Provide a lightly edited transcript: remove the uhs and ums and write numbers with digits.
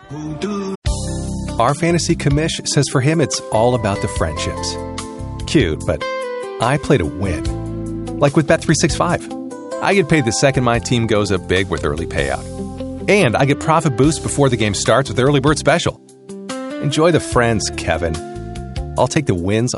Our fantasy commish says for him it's all about the friendships. Cute, but I play to win. Like with Bet365. I get paid the second my team goes up big with early payout. And I get profit boost before the game starts with Early Bird Special. Enjoy the friends, Kevin. I'll take the wins